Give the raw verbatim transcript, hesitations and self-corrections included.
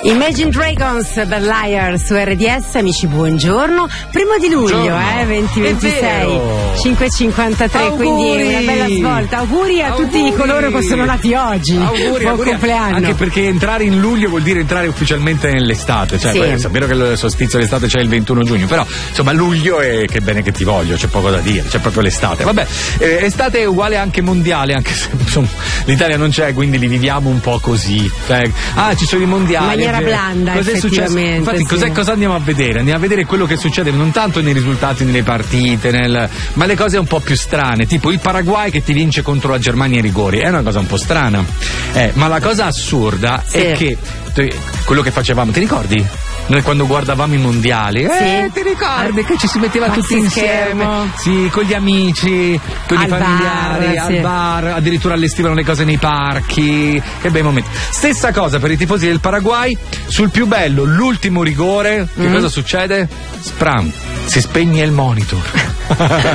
Imagine Dragons, The Liar su R D S. Amici, buongiorno. Primo di luglio, buongiorno. eh, venti ventisei, cinque e cinquantatré, auguri. Quindi una bella svolta. Auguri a auguri. tutti coloro che sono nati oggi. Auguri, Buon auguri. compleanno. Anche perché entrare in luglio vuol dire entrare ufficialmente nell'estate. Cioè, sì. poi, è vero che il solstizio dell'estate c'è il ventuno giugno, però insomma luglio è che bene che ti voglio, c'è poco da dire, c'è proprio l'estate. Vabbè, eh, estate è uguale anche mondiale, anche se insomma l'Italia non c'è, quindi li viviamo un po' così. Cioè, ah, ci sono i mondiali. In maniera blanda, cos'è successo? Infatti, sì. cos'è, cosa andiamo a vedere? Andiamo a vedere quello che succede non tanto nei risultati nelle partite, nel, ma le cose un po' più strane, tipo il Paraguay che ti vince contro la Germania ai rigori. È una cosa un po' strana. Eh, ma la cosa assurda sì. è che quello che facevamo, ti ricordi? Noi quando guardavamo i mondiali, sì. eh, ti ricordi ah, che ci si metteva ah, tutti insieme, sì, con gli amici, con al i familiari, bar, al sì. bar, addirittura allestivano le cose nei parchi. Che bei momenti. Stessa cosa per i tifosi del Paraguay, sul più bello, l'ultimo rigore, che mm. cosa succede? Spram, si spegne il monitor.